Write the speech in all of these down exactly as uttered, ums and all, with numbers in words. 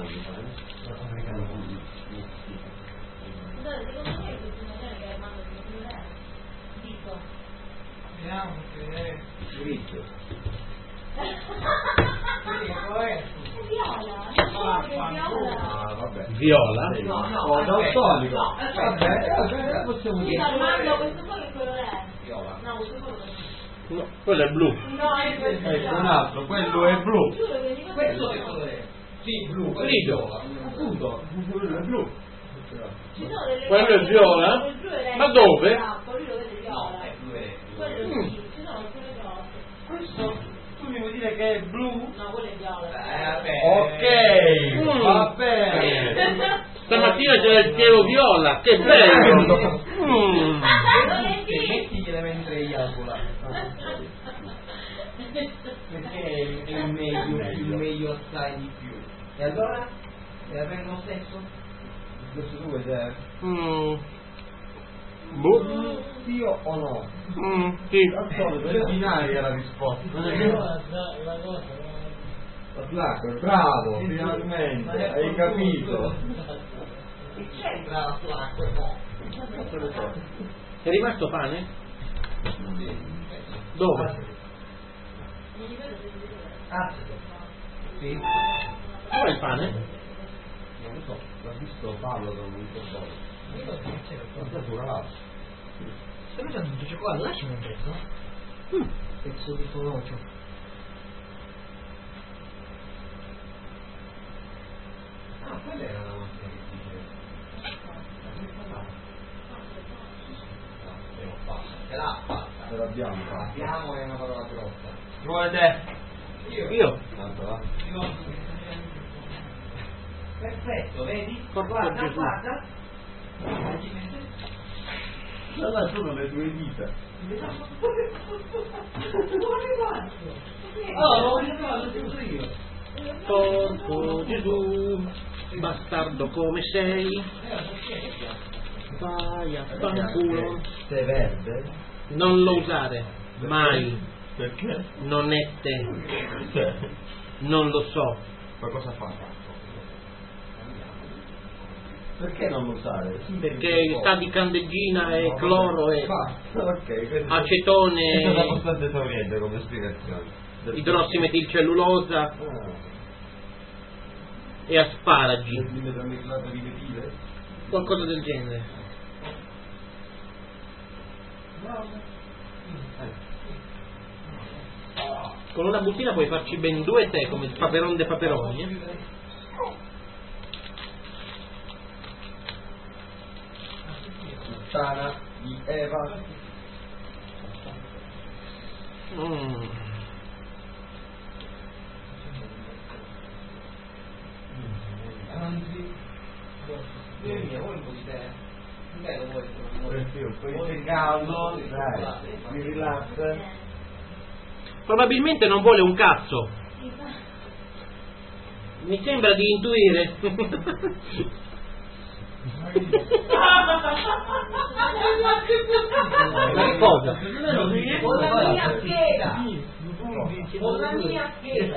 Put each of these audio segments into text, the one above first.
americano mi fa, eh? Americano così. Scusate, secondo me questo modello che Armando ti è dico. Vediamo che è Grigio. È viola, è viola. Ah, vabbè. Viola? No, no, Oh, daltonico. no, Vabbè, vabbè, possiamo Sì, dire. Armando, questo qua che quello è? Viola. No, questo qua non è. No, quello è blu. No, è questo. Ecco un altro, quello è blu. Giuro che dico questo che colore è? Sì, blu, Grigio. appunto, quello è blu. Ci sono delle Quello è cose- viola? quello blu è Ma dove? esatto, lui lo vede viola. Quello sì, ci sono alcune cose. Questo tu mi vuoi dire che è blu? No, quello è viola. Ok, Mm. va bene. Stamattina c'era il cielo viola, che bello! Mm. Mettigliele mentre io vola. Perché è il meglio, il meglio assai di più. E allora? E avvengono stesso? Questo tu vuoi dire? Mm. Boh. Sì o no? Mm, sì. È binaria la risposta. Non è vero? La cosa, Flacco, bravo, finalmente, hai capito. che c'entra la flacco e mo'? È rimasto pane? Dove? Ah, Sì? Dov'è il pane? Non lo so, l'ha visto Paolo da un po'. io lo so che c'era qua. Non pure là. Stai mangiando tutto cioccolato? Lasciami un pezzo. Mm. Pezzo di forocio. Ah, quella era la nostra che diceva. Ce l'ha fatta. Ce l'abbiamo fatta. Abbiamo è una parola grossa. Chi vuole te? Io. Io? Tanto va. Perfetto, vedi? Porco Guarda, Gesù. guarda. Allora sono le tue dita. Oh, l'ho ritrovato tutto io. Porco Gesù, bastardo come sei, vai a fanculo. Sei verde? Non lo usare, mai, Perché? non è te, Cioè, non lo so. ma cosa fa? Perché non lo usare? Perché sta di candeggina e cloro e Basta, ok. Questa è una acetone, costante esauriente come spiegazione. idrossimetilcellulosa Ah, e asparagi, il dimetametrilato di metile? qualcosa del genere. Con una bustina puoi farci ben due tè come il paperon de paperoni. eh. Puttana di Eva. Mm. Anzi, vieni, vuoi un po' di te? Beh, lo vuoi, lo vuoi. Perché un po' di caldo, dai, mi rilassa. Probabilmente non vuole un cazzo. Mi sembra di intuire. Ma cosa? Con la mia scheda! Con la mia scheda!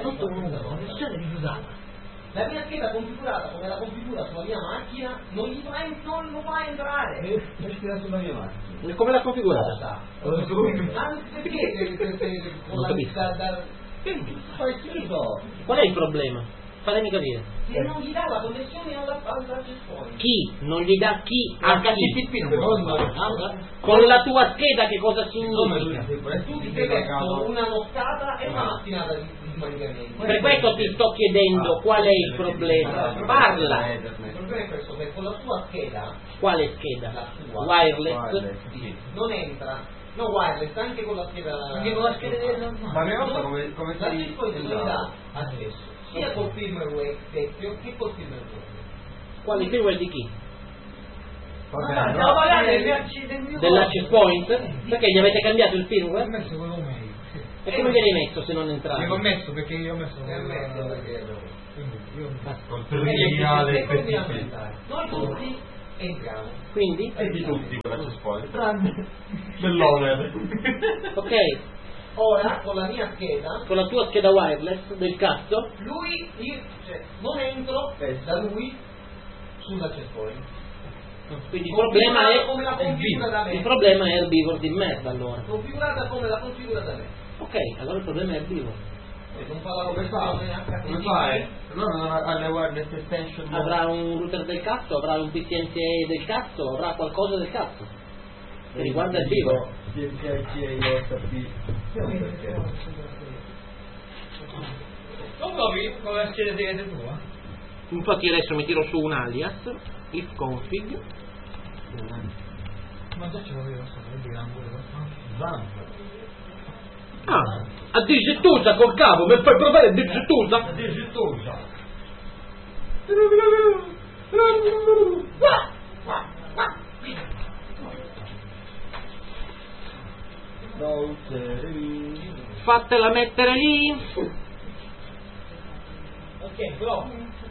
La mia scheda configurata come la configura sulla mia macchina non gli fa, non lo fa entrare. Mettila sulla mia macchina. Come l'ha configurata? Anzi, perché se- se- se- con Non la capisco. da, da, Fai schifo. Qual è il problema? Fatemi capire. che non gli dà la connessione alla al accessorio. Chi? Non gli dà chi a chi? Secondo Con la tua scheda che cosa significa? Tu ti sei detto una nottata e una mattinata di, di smanicamento. Per questo ti sto chiedendo qual è il problema. Parla. Il problema è questo, che con la tua scheda, Quale scheda? la tua, Wireless? sì, non entra. No, wireless, anche con la scheda. Anche con la scheda del Ma che cosa come, come La sei disponibilità adesso, sia col firmware vecchio che col firmware nuovo. Quale firmware di chi? Vabbè, Stiamo parlando del mio acc- del mio Dell'access point? Perché gli avete cambiato il Ho firmware? messo quello meglio, sì. E come viene messo se non entrate? Io l'ho messo perché io ho messo E a me quello- perché quindi io col terminale terminale noi tutti entriamo. Quindi? E di tutti quella c'è spoiler, tranne dell'onere. Ok, Ora, con la mia scheda, con la tua scheda wireless del cazzo, lui, io, cioè, non entro da lui sull'accessorio. quindi il problema è come la è configura da me. il problema è Herbivore di merda allora. Configurata come la configura da me. Ok, allora il problema è Herbivore. E non fa la Come fa? conversione Come fai? Allora non ha le wireless extension. Avrà un router del cazzo, avrà un P C N C A del cazzo, avrà qualcosa del cazzo che riguarda il vivo. P C I C A, U S B. Perché? Non provi con la scheda segreta tua? Infatti adesso mi tiro su un alias, if config, Ma già ce l'avevo, sto di gran quello. Zamp. ah, a digitusa col cavo, mi fai provare digitusa? Digitosa. Fatela mettere lì. Ok, però.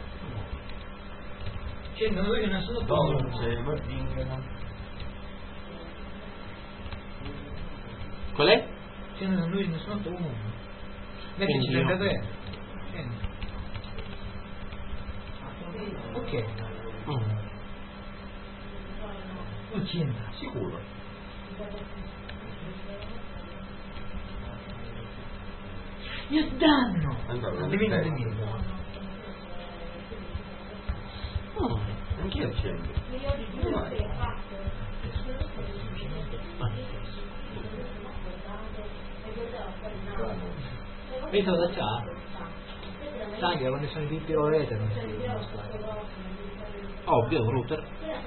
Cioè, non vedo nessuno Dolce, Martina. Qual è? Cioè, non vedo nessun altro uomo. Quindi Mettici trentatré. Scendi. Ok. Mm. Tu ci entra. Sicuro. Mi danno! Allora, Non devi aspetta. vedere. Oh. Anch'io accendo. Pensa da c'ha? Sai che quando sono di più rete non si Ovvio, un router.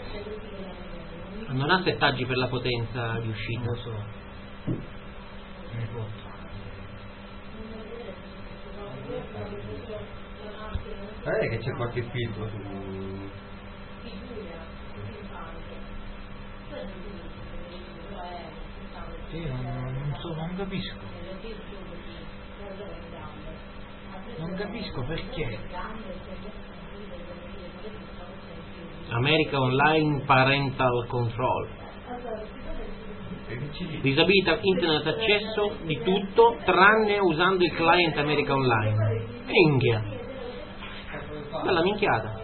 Non ha settaggi per la potenza di uscita. lo so. Mi porto. Sai che c'è qualche filtro su. Sì, non, non so, non capisco. Non capisco perché. America Online Parental Control. E che ci dici? Disabilita internet accesso di tutto tranne usando il client America Online. Minchia. Bella minchiata.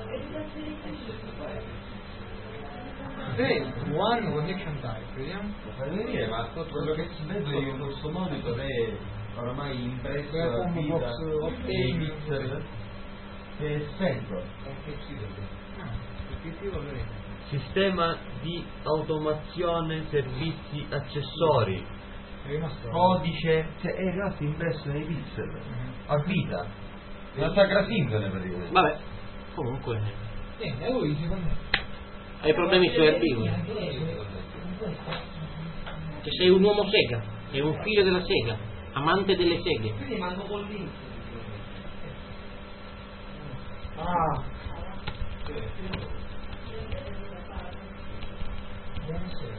Eh, one connection type, vediamo. Fai venire, ma quello che si vede in questo monitor è oramai impresso Quella a combo vita box e Optane. mixer e spento. Ah, effettivo lo vedo. Sistema di automazione servizi accessori. È rimasto. Codice, cioè è rimasto impresso nei pixel a vita. Una sacra sindone praticamente. Vabbè, comunque. Sì, è lui secondo me. Hai problemi su Herbivore. Che sei un uomo sega, sei un figlio della sega, amante delle seghe. Quindi mando col link. Ah. Vediamo se.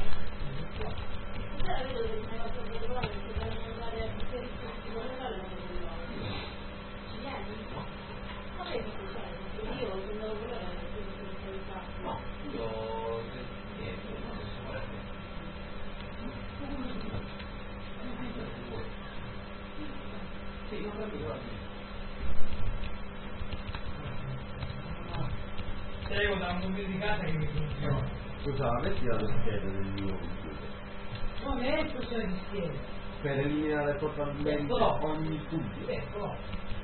Prego, da un computer di casa che mi funziona. Scusa, metti la scheda del mio computer. Non è questione di scheda. Per eliminare totalmente Eccolo. ogni dubbio. Eccolo.